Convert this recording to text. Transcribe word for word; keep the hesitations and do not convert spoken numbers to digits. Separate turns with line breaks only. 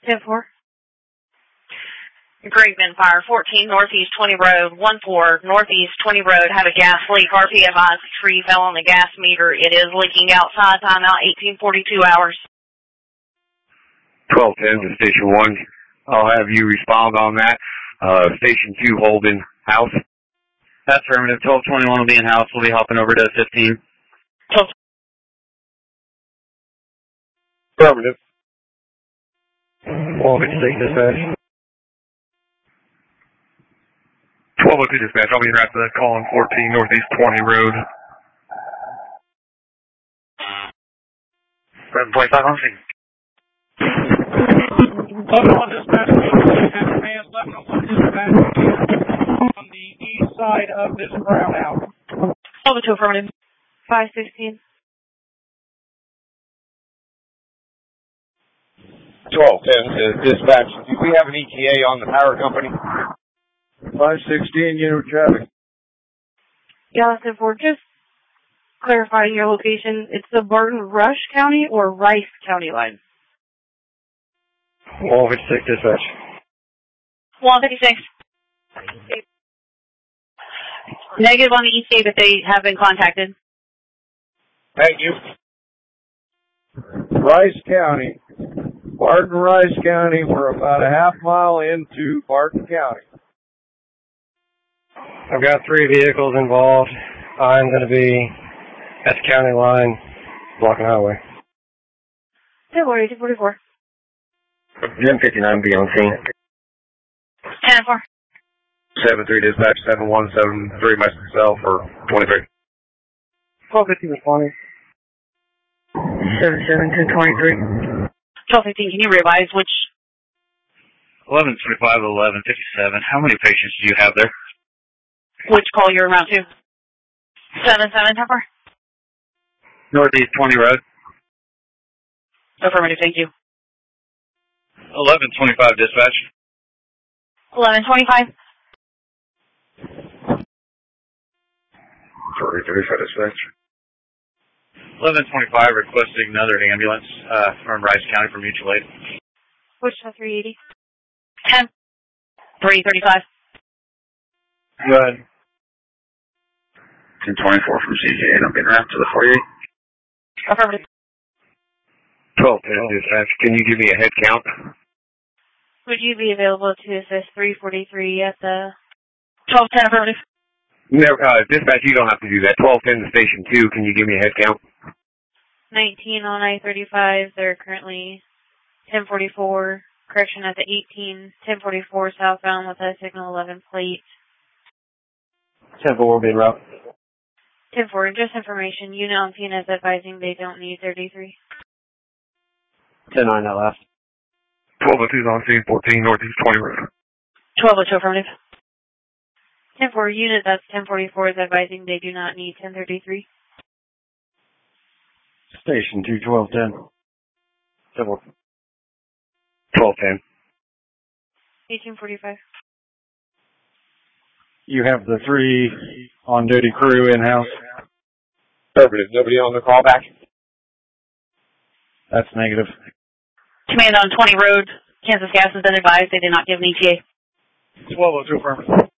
ten four.
Graveman Fire, fourteen Northeast twenty Road, one four Northeast twenty Road, have a gas leak. R P advised the tree fell on the gas meter. It is leaking outside. Timeout eighteen forty-two hours.
twelve ten to Station one. I'll have you respond on that. Uh, Station two, Holden, house.
That's affirmative. twelve twenty-one will be in house. We'll be hopping over to fifteen.
twelve.
Affirmative.
twelve fifty-six dispatch.
twelve oh two dispatch, I'll be right to that call on fourteen Northeast twenty Road.
eleven twenty-five on scene.
eleven one dispatch, advance left on dispatch on the east side of this brownout.
twelve oh two affirmative.
five sixteen.
twelve ten to dispatch, do we have an E T A on the power company?
five sixteen, unit traffic.
Dallas ten four, just clarifying your location. It's the Barton Rush County or Rice County line?
twelve fifty-six dispatch.
one fifty-six. Negative on the E T A, but they have been contacted.
Thank you.
Rice County. Barton Rice County, we're about a half mile into Barton County. I've got three vehicles involved. I'm going to be at the county line, blocking highway.
ten forty, two forty-four.
ten fifty-nine, be on scene.
ten four.
seven three dispatch, seven one seven three myself, or twenty-three.
twelve fifty responding.
seven seven two twenty-three.
twelve fifteen, can you revise which?
eleven twenty-five, eleven fifty-seven. How many patients do you have there?
Which call you're around to? seven seven, ten four.
Northeast twenty Road.
Affirmative, thank you.
eleven twenty-five dispatch.
eleven twenty-five.
Sorry, thirty-five dispatch.
eleven twenty-five requesting another ambulance uh, from Rice County for mutual aid.
Wichita three eighty.
ten. three thirty-five.
Go ahead. ten twenty-four from C J, and I'm getting around to the forty-eight.
Affirmative.
twelve ten dispatch, can you give me a head count?
Would you be available to assist three forty-three at the...
twelve ten, affirmative.
Never, uh, dispatch, you don't have to do that. twelve ten to Station two, can you give me a head count?
nineteen on I thirty-five, they're currently ten forty-four. Correction at the eighteen, ten forty-four southbound with a signal eleven plate.
ten four will be en route.
ten four, just information. Unit on scene is advising they don't need thirty-three.
ten nine, that last.
twelve oh two is on scene, fourteen Northeast twenty Road.
twelve oh two, affirmative.
ten four, unit that's ten forty-four is advising they do not need ten thirty-three.
Station two, twelve ten. ten four.
twelve ten.
eighteen forty-five.
You have the three on-duty crew in-house?
Affirmative, nobody on the callback?
That's negative.
Command on twenty Road, Kansas Gas has been advised they did not give an E T A.
twelve oh two affirmative.